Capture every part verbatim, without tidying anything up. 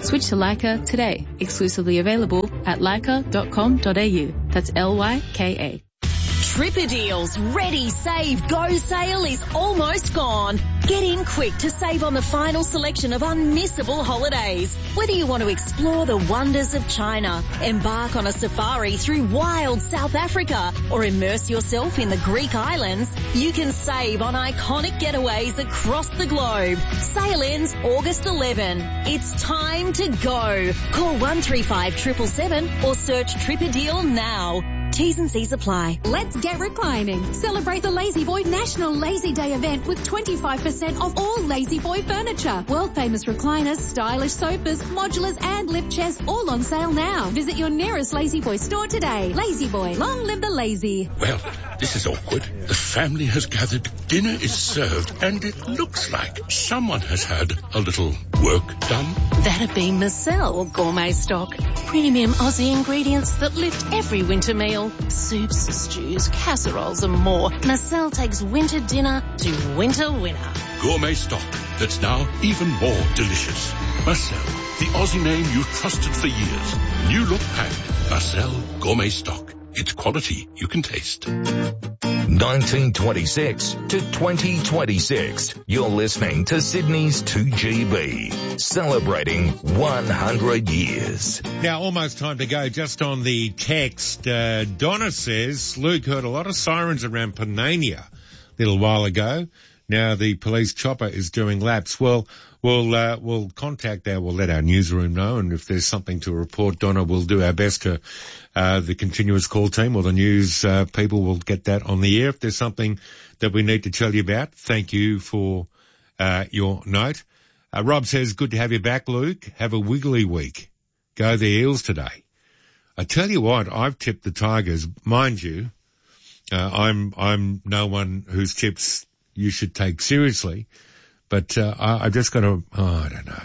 Switch to Leica today. Exclusively available at leica dot com dot a u. That's L Y K A. Tripadeal's Ready, Save, Go sale is almost gone. Get in quick to save on the final selection of unmissable holidays. Whether you want to explore the wonders of China, embark on a safari through wild South Africa, or immerse yourself in the Greek islands, you can save on iconic getaways across the globe. Sale ends August eleventh. It's time to go. Call one three five seven seven seven or search Tripadeal now. T's and C's apply. Let's get reclining. Celebrate the Lazy Boy National Lazy Day event with twenty-five percent off all Lazy Boy furniture. World famous recliners, stylish sofas, modulars and lift chairs all on sale now. Visit your nearest Lazy Boy store today. Lazy Boy, long live the lazy. Well, this is awkward. The family has gathered, dinner is served, and it looks like someone has had a little work done. That'd be Marcel Gourmet Stock. Premium Aussie ingredients that lift every winter meal. Soups, stews, casseroles and more. Marcel takes winter dinner to winter winner. Gourmet stock that's now even more delicious. Marcel, the Aussie name you've trusted for years. New look packed. Marcel Gourmet Stock. It's quality you can taste. nineteen twenty-six to twenty twenty-six. You're listening to Sydney's two G B, celebrating one hundred years. Now, almost time to go. Just on the text, uh, Donna says, Luke heard a lot of sirens around Panania a little while ago. Now the police chopper is doing laps. Well, we'll, uh, we'll contact our, we'll let our newsroom know, and if there's something to report, Donna, we'll do our best to, uh, the continuous call team or the news, uh, people will get that on the air. If there's something that we need to tell you about, thank you for, uh, your note. Uh, Rob says, good to have you back, Luke. Have a wiggly week. Go the Eels today. I tell you what, I've tipped the Tigers. Mind you, uh, I'm, I'm no one whose tips you should take seriously, but, uh, I, I've just got to, oh, I don't know.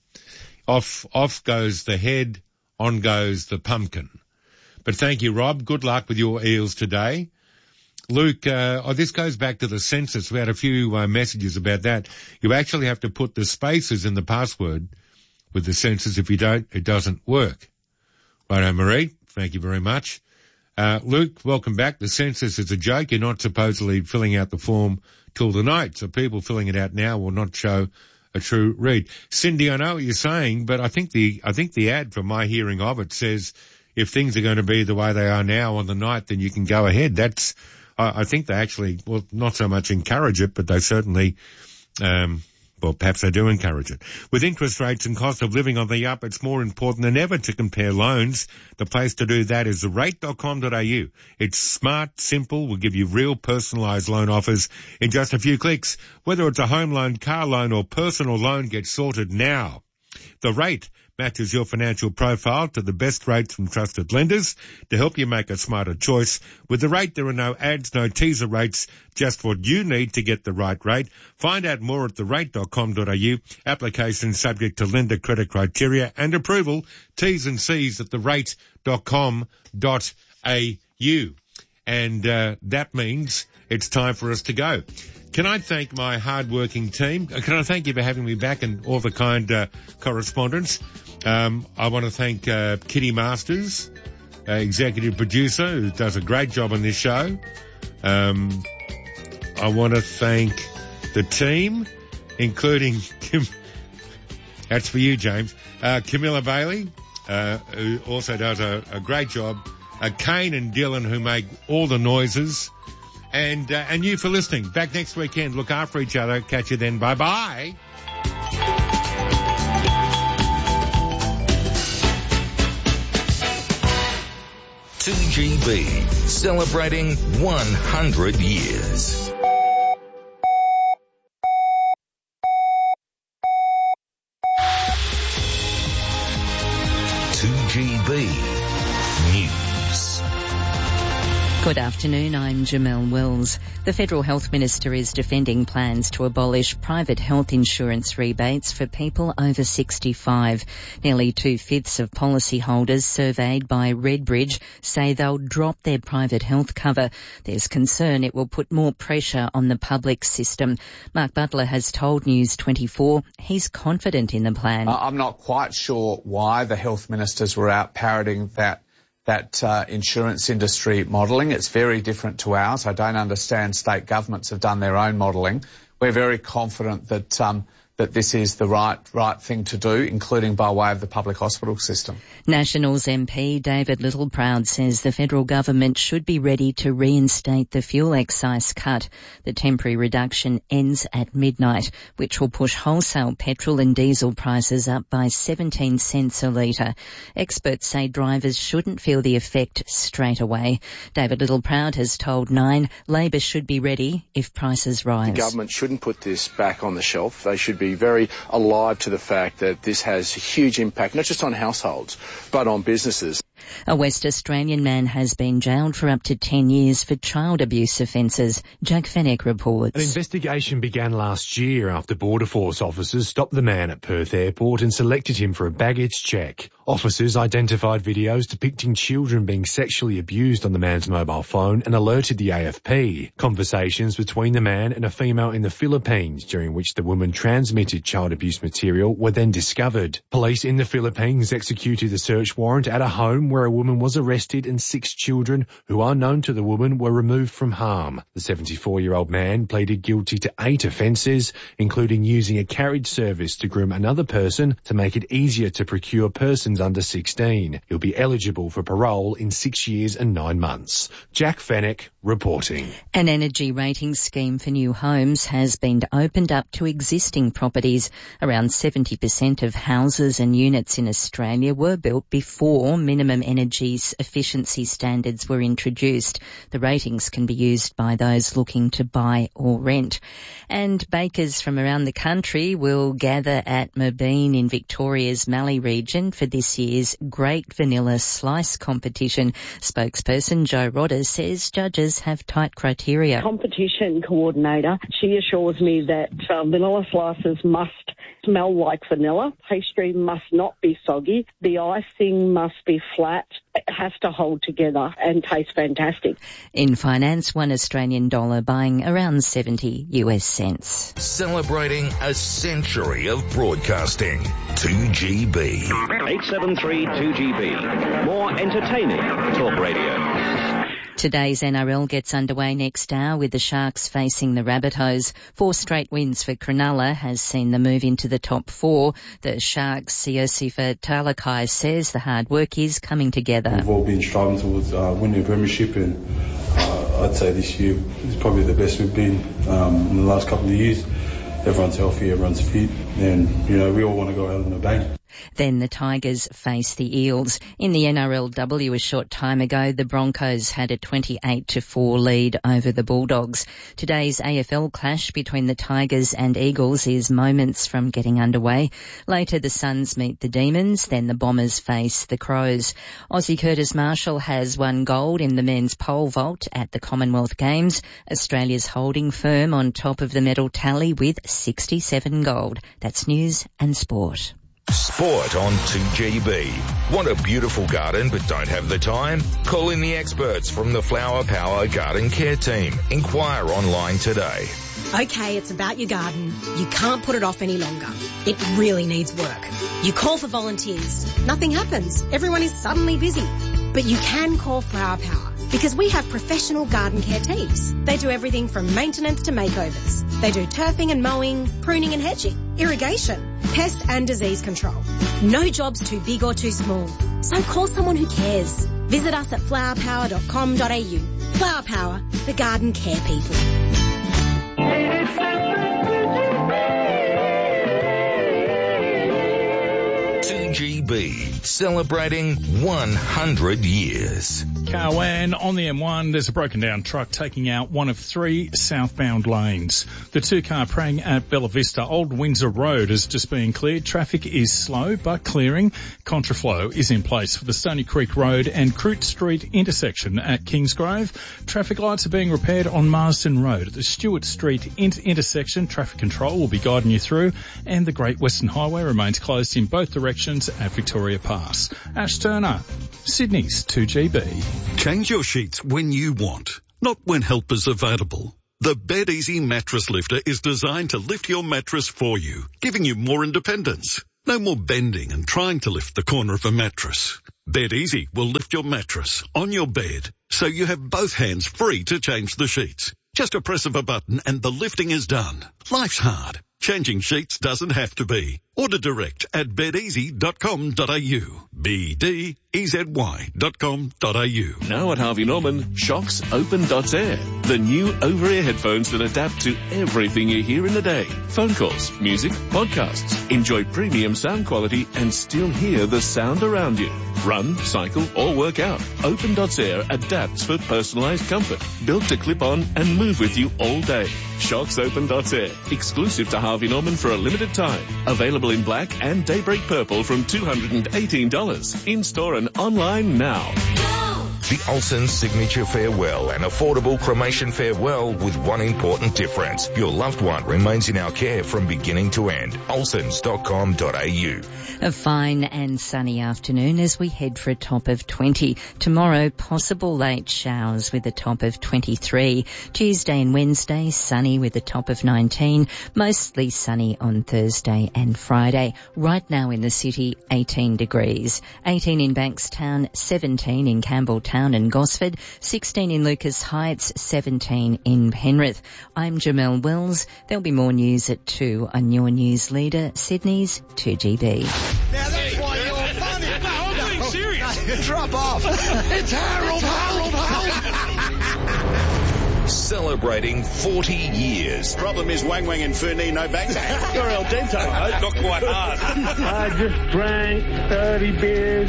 Off, off goes the head, on goes the pumpkin. But thank you, Rob. Good luck with your Eels today. Luke, uh, oh, this goes back to the census. We had a few uh, messages about that. You actually have to put the spaces in the password with the census. If you don't, it doesn't work. Righto, Marie. Thank you very much. Uh, Luke, welcome back. The census is a joke. You're not supposedly filling out the form till the night, so people filling it out now will not show a true read. Cindy, I know what you're saying, but I think the, I think the ad from my hearing of it says if things are going to be the way they are now on the night, then you can go ahead. That's, I, I think they actually, well, not so much encourage it, but they certainly, um, well, perhaps they do encourage it. With interest rates and cost of living on the up, it's more important than ever to compare loans. The place to do that is the rate dot com dot a u. It's smart, simple, will give you real personalised loan offers in just a few clicks. Whether it's a home loan, car loan or personal loan, get sorted now. The Rate matches your financial profile to the best rates from trusted lenders to help you make a smarter choice. With The Rate, there are no ads, no teaser rates, just what you need to get the right rate. Find out more at the rate dot com dot a u. Application subject to lender credit criteria and approval. T's and C's at the rate dot com dot a u. And uh, that means it's time for us to go. Can I thank my hard-working team? Can I thank you for having me back and all the kind uh, correspondence? Um, I want to thank uh, Kitty Masters, uh, executive producer, who does a great job on this show. Um, I want to thank the team, including Kim. That's for you, James. Uh, Camilla Bailey, uh, who also does a, a great job. Uh, Kane and Dylan, who make all the noises. And, uh, and you for listening. Back next weekend. Look after each other. Catch you then. Bye-bye. two G B, celebrating one hundred years. two G B News. Good afternoon, I'm Jamelle Wells. The Federal Health Minister is defending plans to abolish private health insurance rebates for people over sixty-five. Nearly two-fifths of policyholders surveyed by Redbridge say they'll drop their private health cover. There's concern it will put more pressure on the public system. Mark Butler has told News twenty-four he's confident in the plan. Uh, I'm not quite sure why the health ministers were out parroting that that uh, insurance industry modelling. It's very different to ours. I don't understand state governments have done their own modelling. We're very confident that um, that this is the right right thing to do, including by way of the public hospital system. Nationals M P David Littleproud says the federal government should be ready to reinstate the fuel excise cut. The temporary reduction ends at midnight, which will push wholesale petrol and diesel prices up by seventeen cents a litre. Experts say drivers shouldn't feel the effect straight away. David Littleproud has told Nine Labor should be ready if prices rise. The government shouldn't put this back on the shelf. They should be very alive to the fact that this has a huge impact, not just on households, but on businesses. A West Australian man has been jailed for up to ten years for child abuse offences. Jack Fennick reports. An investigation began last year after Border Force officers stopped the man at Perth Airport and selected him for a baggage check. Officers identified videos depicting children being sexually abused on the man's mobile phone and alerted the A F P. Conversations between the man and a female in the Philippines, during which the woman transmitted child abuse material, were then discovered. Police in the Philippines executed a search warrant at a home where a woman was arrested and six children who are known to the woman were removed from harm. The seventy-four-year-old man pleaded guilty to eight offences, including using a carriage service to groom another person to make it easier to procure persons under sixteen. He'll be eligible for parole in six years and nine months. Jack Fennick reporting. An energy rating scheme for new homes has been opened up to existing properties. Around seventy percent of houses and units in Australia were built before minimum energy efficiency standards were introduced. The ratings can be used by those looking to buy or rent. And bakers from around the country will gather at Merbeen in Victoria's Mallee region for this year's Great Vanilla Slice competition. Spokesperson Joe Rodder says judges have tight criteria. Competition coordinator, she assures me that um, vanilla slices must smell like vanilla. Pastry must not be soggy. The icing must be flat. It has to hold together and taste fantastic. In finance, one Australian dollar buying around seventy US cents. Celebrating a century of broadcasting. two G B. eight seven three two G B. More entertaining talk radio. Today's N R L gets underway next hour with the Sharks facing the Rabbitohs. Four straight wins for Cronulla has seen them move into the top four. The Sharks' Siosifa Talakai says the hard work is coming together. We've all been striving towards uh, winning a premiership, and uh, I'd say this year is probably the best we've been um, in the last couple of years. Everyone's healthy, everyone's fit, and, you know, we all want to go out on a bang. Then the Tigers face the Eels. In the N R L W a short time ago, the Broncos had a twenty-eight to four lead over the Bulldogs. Today's A F L clash between the Tigers and Eagles is moments from getting underway. Later, the Suns meet the Demons, then the Bombers face the Crows. Aussie Curtis Marshall has won gold in the men's pole vault at the Commonwealth Games. Australia's holding firm on top of the medal tally with sixty-seven gold. That's news and sport. Sport on two G B. Want a beautiful garden but don't have the time? Call in the experts from the Flower Power Garden Care Team. Inquire online today. Okay, it's about your garden. You can't put it off any longer. It really needs work. You call for volunteers. Nothing happens. Everyone is suddenly busy. But you can call Flower Power because we have professional garden care teams. They do everything from maintenance to makeovers. They do turfing and mowing, pruning and hedging, irrigation, pest and disease control. No job's too big or too small. So call someone who cares. Visit us at flower power dot com dot a u. Flower Power, the garden care people. two G B, celebrating one hundred years. Carwan on the M one, there's a broken down truck taking out one of three southbound lanes. The two-car prang at Bella Vista Old Windsor Road is just being cleared. Traffic is slow but clearing. Contraflow is in place for the Stony Creek Road and Croot Street intersection at Kingsgrove. Traffic lights are being repaired on Marsden Road. At the Stewart Street inter- intersection, traffic control will be guiding you through, and the Great Western Highway remains closed in both directions at Victoria Pass. Ash Turner, Sydney's two G B. Change your sheets when you want, not when help is available. The BedEasy Mattress Lifter is designed to lift your mattress for you, giving you more independence. No more bending and trying to lift the corner of a mattress. BedEasy will lift your mattress on your bed, so you have both hands free to change the sheets. Just a press of a button and the lifting is done. Life's hard. Changing sheets doesn't have to be. Order direct at bed easy dot com dot a u. B D E Z Y dot com dot a u. Now at Harvey Norman, Shocks Open Dots Air. The new over-ear headphones that adapt to everything you hear in the day. Phone calls, music, podcasts. Enjoy premium sound quality and still hear the sound around you. Run, cycle or work out. Open Dots Air adapts for personalised comfort. Built to clip on and move with you all day. Shocks Open Dots Air. Exclusive to Harvey Norman for a limited time. Available in black and daybreak purple from two hundred eighteen dollars. In-store and online now. The Olsen Signature Farewell, an affordable cremation farewell with one important difference. Your loved one remains in our care from beginning to end. olsens dot com dot a u. A fine and sunny afternoon as we head for a top of twenty. Tomorrow, possible late showers with a top of twenty-three. Tuesday and Wednesday, sunny with a top of nineteen. Mostly sunny on Thursday and Friday. Right now in the city, eighteen degrees. eighteen in Bankstown, seventeen in Campbelltown and Gosford, sixteen in Lucas Heights, seventeen in Penrith. I'm Jamelle Wells. There'll be more news at two on your news leader, Sydney's two G B. Now that's why you're funny. No, I'm being serious. Drop off. It's Harold, Harold, Harold. Celebrating forty years. Problem is Wang Wang and Fernie, no bang bang. You're El Dente, mate. Not quite hard. I just drank thirty beers.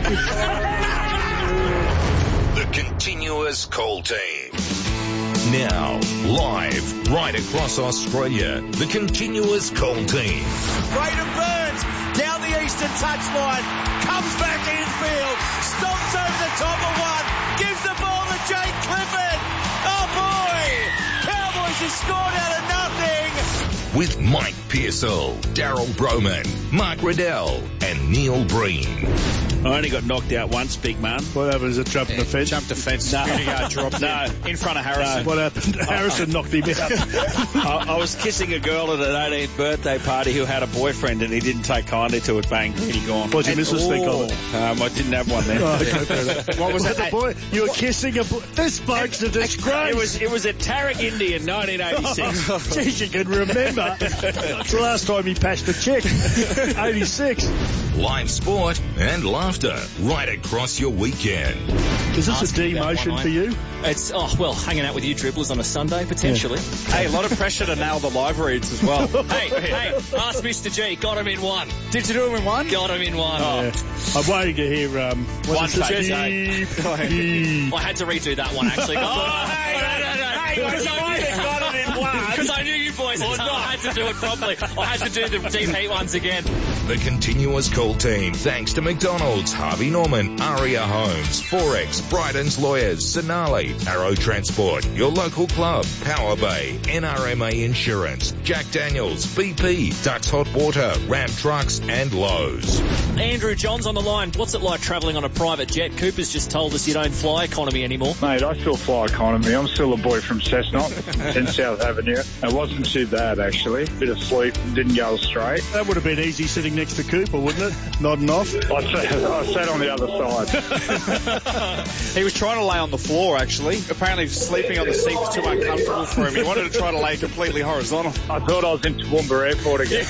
The Continuous Call Team. Now, live right across Australia, the Continuous Call Team. Braden Burns down the eastern touchline, comes back infield, stomps over the top of one, gives the ball to Jake Clifford. Oh boy! Cowboys have scored out of nothing. With Mike Pearsall, Daryl Broman, Mark Riddell, and Neil Breen. I only got knocked out once, big man. What happened? Is it jumping the fence? Jumped the fence. No. Uh, dropped no, in front of Harrison. No. What happened? Harrison knocked him out. I, I was kissing a girl at an eighteenth birthday party who had a boyfriend and he didn't take kindly to it. Bang, really gone. What did your missus think of it? Um, I didn't have one then. Oh, okay, what was that? The boy? You were kissing a boy? This bloke's a disgrace. It was, it was at Tarragindi in nineteen eighty-six. Oh, geez, you can remember. It's the last time he passed a check. eighty-six. Live sport and laughter right across your weekend. Is this a demotion for you? It's, oh, well, hanging out with you dribblers on a Sunday, potentially. Yeah. Hey, a lot of pressure to nail the live reads as well. hey, hey, ask Mister G. Got him in one. Did you do him in one? Got him in one. Oh. Yeah. I'm waiting to hear, um, one take. I had to redo that one, actually. Oh, hey, no, no, no. Hey, because I, I knew you boys had I had to do it properly. I had to do the deep heat ones again. The Continuous Call Team, thanks to McDonald's, Harvey Norman, Aria Homes, Forex, Bryden's Lawyers, Sonali, Arrow Transport, your local club, Power Bay, N R M A Insurance, Jack Daniels, B P, Ducks Hot Water, Ram Trucks and Lowe's. Andrew John's on the line. What's it like travelling on a private jet? Cooper's just told us you don't fly economy anymore. Mate, I still fly economy. I'm still a boy from Cessnock in South Avenue. It wasn't too bad, actually. Bit of sleep, didn't go straight. That would have been easy sitting next to Cooper, wouldn't it? Nodding off. I sat, I sat on the other side. He was trying to lay on the floor, actually. Apparently sleeping on the seat was too uncomfortable for him. He wanted to try to lay completely horizontal. I thought I was in Toowoomba Airport again.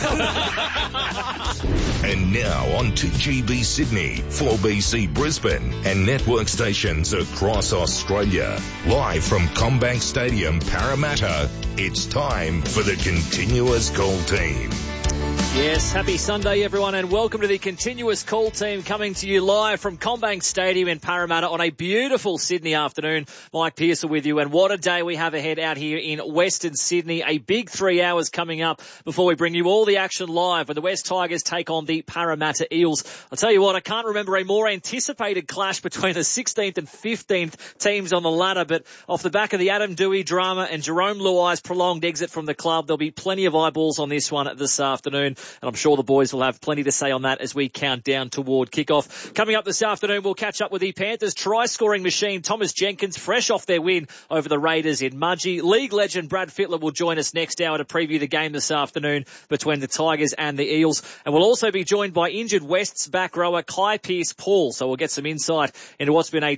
And now on to G B Sydney, four B C Brisbane, and network stations across Australia. Live from Combank Stadium, Parramatta, it's time for the Continuous Call Team. Yes, happy Sunday everyone and welcome to the continuous call team coming to you live from CommBank Stadium in Parramatta on a beautiful Sydney afternoon. Mike Pearce with you and what a day we have ahead out here in Western Sydney. A big three hours coming up before we bring you all the action live when the West Tigers take on the Parramatta Eels. I'll tell you what, I can't remember a more anticipated clash between the sixteenth and fifteenth teams on the ladder, but off the back of the Adam Dewey drama and Jerome Luai's prolonged exit from the club, there'll be plenty of eyeballs on this one this afternoon. And I'm sure the boys will have plenty to say on that as we count down toward kickoff. Coming up this afternoon, we'll catch up with the Panthers try-scoring machine, Thomas Jenkins, fresh off their win over the Raiders in Mudgee. League legend Brad Fittler will join us next hour to preview the game this afternoon between the Tigers and the Eels. And we'll also be joined by injured West's back rower Kai Pearce-Paul. So we'll get some insight into what's been a